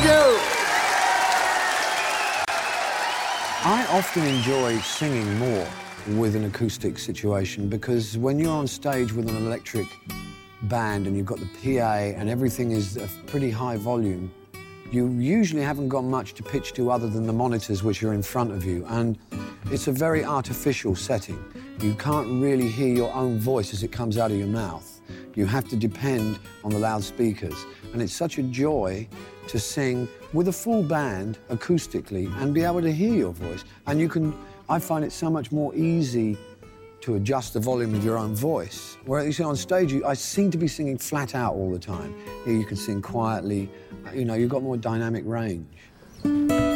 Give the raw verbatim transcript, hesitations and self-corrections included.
Thank you. I often enjoy singing more with an acoustic situation because when you're on stage with an electric band and you've got the P A and everything is a pretty high volume, you usually haven't got much to pitch to other than the monitors which are in front of you, and it's a very artificial setting. You can't really hear your own voice as it comes out of your mouth. You have to depend on the loudspeakers, and it's such a joy to sing with a full band acoustically and be able to hear your voice. And you can, I find it so much more easy to adjust the volume of your own voice. Whereas you see on stage, you, I seem to be singing flat out all the time. Here you can sing quietly, you know, you've got more dynamic range.